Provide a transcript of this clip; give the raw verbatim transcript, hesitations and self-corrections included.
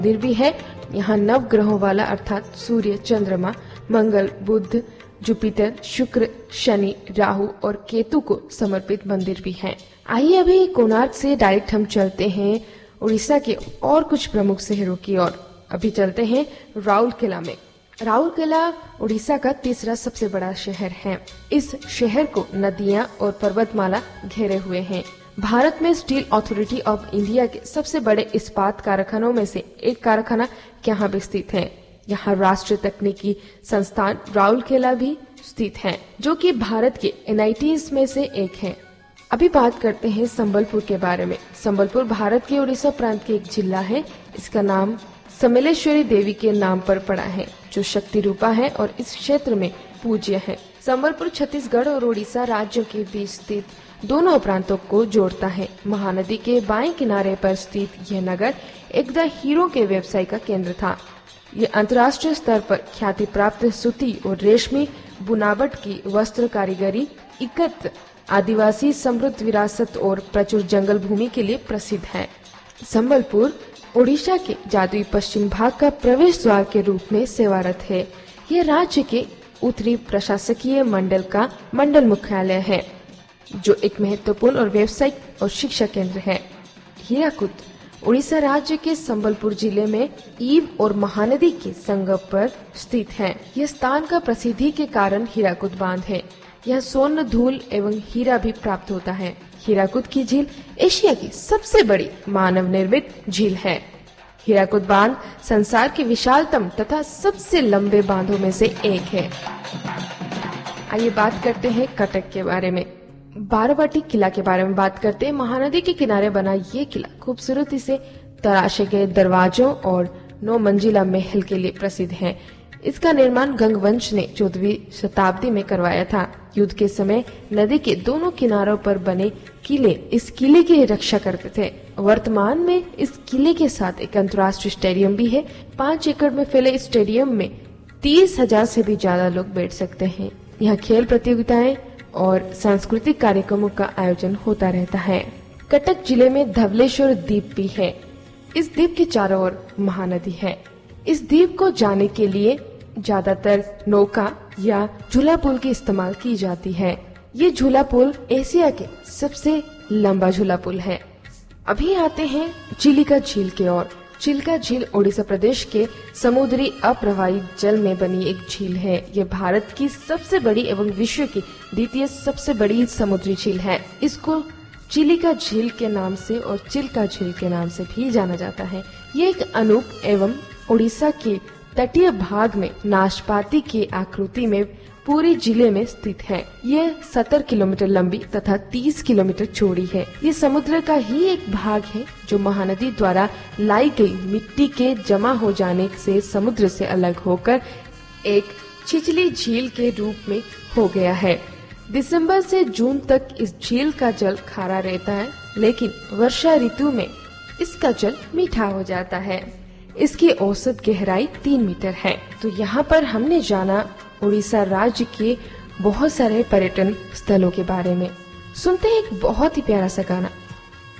मंदिर भी है। यहाँ नव ग्रहों वाला अर्थात सूर्य, चंद्रमा, मंगल, बुध, जुपिटर, शुक्र, शनि, राहु और केतु को समर्पित मंदिर भी है। आइए अभी कोणार्क से डायरेक्ट हम चलते हैं उड़ीसा के और कुछ प्रमुख शहरों की ओर। अभी चलते हैं राउरकेला में। राउरकेला उड़ीसा का तीसरा सबसे बड़ा शहर है। इस शहर को नदियां और पर्वतमाला घेरे हुए हैं। भारत में स्टील अथॉरिटी ऑफ इंडिया के सबसे बड़े इस्पात कारखानों में से एक कारखाना यहाँ भी स्थित है। यहाँ राष्ट्रीय तकनीकी संस्थान राउरकेला भी स्थित है, जो कि भारत के एन आई टीज़ में से एक है। अभी बात करते हैं संबलपुर के बारे में। संबलपुर भारत के उड़ीसा प्रांत के एक जिला है। इसका नाम समलेश्वरी देवी के नाम पर पड़ा है, जो शक्ति रूपा है और इस क्षेत्र में पूज्य है। संबलपुर छत्तीसगढ़ और उड़ीसा राज्यों के बीच स्थित दोनों प्रांतों को जोड़ता है। महानदी के बाएं किनारे पर स्थित यह नगर एक द हीरो के व्यवसाय का केंद्र था। ये अंतर्राष्ट्रीय स्तर पर ख्याति प्राप्त सूती और रेशमी बुनावट की वस्त्र कारीगरी, इकत आदिवासी समृद्ध विरासत और प्रचुर जंगल भूमि के लिए प्रसिद्ध है। संबलपुर ओडिशा के जादुई पश्चिम भाग का प्रवेश द्वार के रूप में सेवारत है। यह राज्य के उत्तरी प्रशासकीय मंडल का मंडल मुख्यालय है, जो एक महत्वपूर्ण और व्यावसायिक और शिक्षा केंद्र है। हीराकुद उड़ीसा राज्य के संबलपुर जिले में ईव और महानदी के संगम पर स्थित है। यह स्थान का प्रसिद्धि के कारण हीराकुद बांध है। यह स्वर्ण, धूल एवं हीरा भी प्राप्त होता है। हीराकुद की झील एशिया की सबसे बड़ी मानव निर्मित झील है। हीराकुद बांध संसार के विशालतम तथा सबसे लंबे बांधों में से एक है। आइए बात करते हैं कटक के बारे में। बारावटी किला के बारे में बात करते हैं। महानदी के किनारे बना ये किला खूबसूरती से तराशे गए दरवाजों और नौ मंजिला महल के लिए प्रसिद्ध है। इसका निर्माण गंगवंश ने चौदहवीं शताब्दी में करवाया था। युद्ध के समय नदी के दोनों किनारों पर बने किले इस किले की रक्षा करते थे। वर्तमान में इस किले के साथ एक अंतर्राष्ट्रीय स्टेडियम भी है। पाँच एकड़ में फैले इस स्टेडियम में तीस हजार से भी ज्यादा लोग बैठ सकते हैं। यहाँ खेल प्रतियोगिताएं और सांस्कृतिक कार्यक्रमों का आयोजन होता रहता है। कटक जिले में धवलेश्वर द्वीप भी है। इस द्वीप के चारों ओर महानदी है। इस द्वीप को जाने के लिए ज्यादातर नौका या झूला पुल की इस्तेमाल की जाती है। ये झूला पुल एशिया के सबसे लंबा झूला पुल है। अभी आते हैं चिलिका झील के ओर। चिलिका झील ओडिशा प्रदेश के समुद्री अप्रवाहित जल में बनी एक झील है। ये भारत की सबसे बड़ी एवं विश्व की द्वितीय सबसे बड़ी समुद्री झील है। इसको चिलिका झील के नाम से और चिल्का झील के नाम से भी जाना जाता है। ये एक अनूप एवं ओडिशा के तटीय भाग में नाशपाती की आकृति में पूरे जिले में स्थित है। यह सत्तर किलोमीटर लंबी तथा तीस किलोमीटर चौड़ी है। ये समुद्र का ही एक भाग है, जो महानदी द्वारा लाई गई मिट्टी के जमा हो जाने से समुद्र से अलग होकर एक छिछली झील के रूप में हो गया है। दिसंबर से जून तक इस झील का जल खारा रहता है, लेकिन वर्षा ऋतु में इसका जल मीठा हो जाता है। इसकी औसत गहराई तीन मीटर है। तो यहाँ पर हमने जाना उड़ीसा राज्य के बहुत सारे पर्यटन स्थलों के बारे में। सुनते हैं एक बहुत ही प्यारा सा गाना।